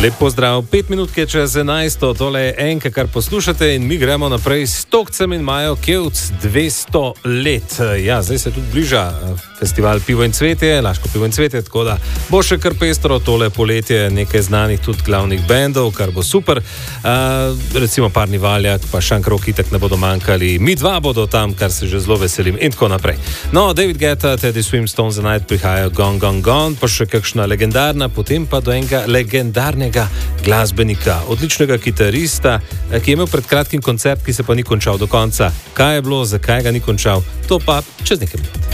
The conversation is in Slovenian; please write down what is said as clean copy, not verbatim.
Lep pozdrav, 5 minutke čez 11, tole je enka, kar poslušate in mi gremo naprej s Tokcem in Majo Kevc 200 let. Ja, zdaj se tudi bliža festival Pivo in cvetje, Laško pivo in cvetje, tako da bo še kar pestro tole poletje, nekaj znanih tudi glavnih bendov, kar bo super. Recimo Parni Valjak, pa Šankrok itak ne bodo manjkali, Mi dva bodo tam, kar se že zelo veselim in tako naprej. No, David Guetta, Teddy Swims, Stone the Night prihajajo Gone, Gone, Gone, pa še kakšna legendarna, potem pa do enega legendarnega glasbenika, odličnega kitarista, ki je imel pred kratkim koncert, ki se pa ni končal do konca. Kaj je bilo, zakaj ga ni končal, to pa čez nekaj minut.